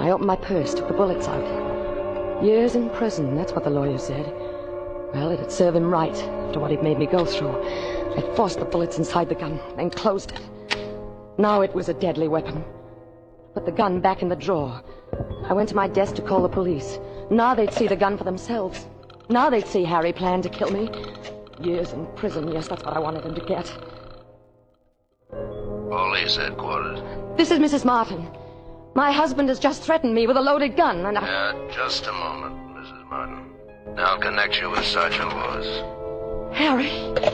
I opened my purse, took the bullets out. Years in prison, that's what the lawyer said. Well, it'd serve him right after what he'd made me go through. I forced the bullets inside the gun, then closed it. Now it was a deadly weapon. Put the gun back in the drawer. I went to my desk to call the police. Now they'd see the gun for themselves. Now they'd see Harry planned to kill me. Years in prison, yes, that's what I wanted him to get. Police headquarters. This is Mrs. Martin. My husband has just threatened me with a loaded gun, and Just a moment, Mrs. Martin. I'll connect you with Sergeant Lewis. Harry.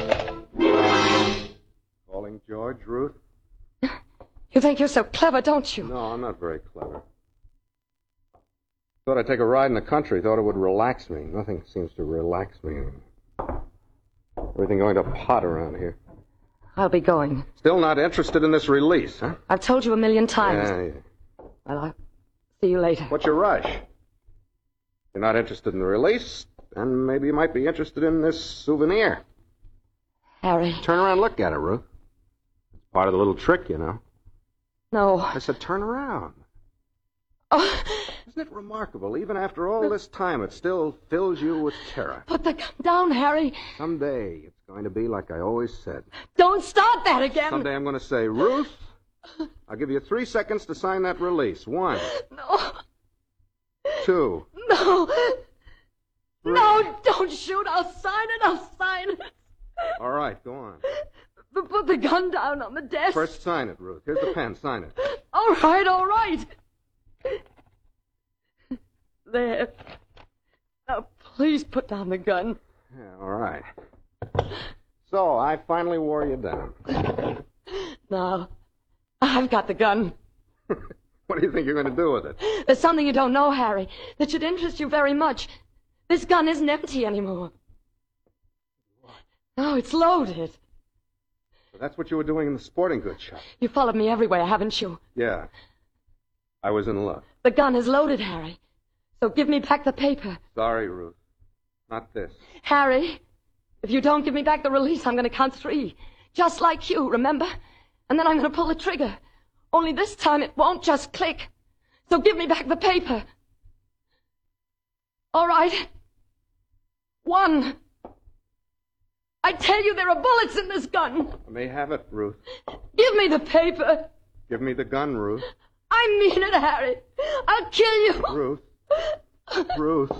Calling George, Ruth? You think you're so clever, don't you? No, I'm not very clever. Thought I'd take a ride in the country. Thought it would relax me. Nothing seems to relax me. Everything going to pot around here. I'll be going. Still not interested in this release, huh? I've told you 1,000,000 times. Yeah. Well, I'll see you later. What's your rush? You're not interested in the release, and maybe you might be interested in this souvenir. Harry. Turn around and look at it, Ruth. It's part of the little trick, you know. No. I said turn around. Oh. Isn't it remarkable? Even after all this time, it still fills you with terror. Put the gun down, Harry. Someday, it's going to be like I always said. Don't start that again. Someday I'm going to say, Ruth, I'll give you 3 seconds to sign that release. 1. No. 2. No. 3. No, don't shoot. I'll sign it. All right, go on. Put the gun down on the desk. First, sign it, Ruth. Here's the pen. Sign it. All right. There. Now, please put down the gun. Yeah, all right. So, I finally wore you down. Now, I've got the gun. What do you think you're going to do with it? There's something you don't know, Harry, that should interest you very much. This gun isn't empty anymore. No, it's loaded. So that's what you were doing in the sporting goods shop. You followed me everywhere, haven't you? Yeah. I was in love. The gun is loaded, Harry. So give me back the paper. Sorry, Ruth. Not this. Harry, if you don't give me back the release, I'm going to count 3. Just like you, remember? And then I'm going to pull the trigger. Only this time it won't just click. So give me back the paper. All right. 1. I tell you, there are bullets in this gun. I may have it, Ruth. Give me the paper. Give me the gun, Ruth. I mean it, Harry. I'll kill you. Ruth. Ruth.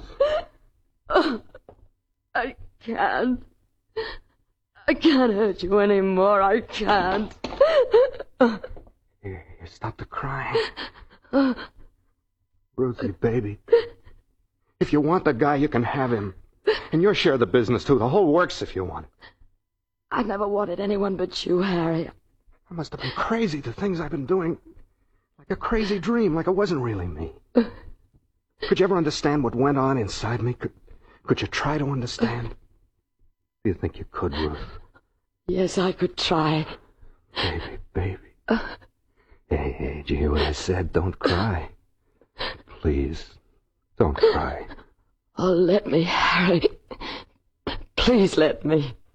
I can't. I can't hurt you anymore. I can't. Here, stop the crying. Ruthie, baby. If you want the guy, you can have him. And your share of the business, too. The whole works if you want it. I never wanted anyone but you, Harry. I must have been crazy, the things I've been doing. Like a crazy dream, like it wasn't really me. Could you ever understand what went on inside me? Could you try to understand? Do you think you could, Ruth? Yes, I could try. Baby. Hey, did you hear what I said? Don't cry. Please, don't cry. Oh, let me, Harry. Please let me.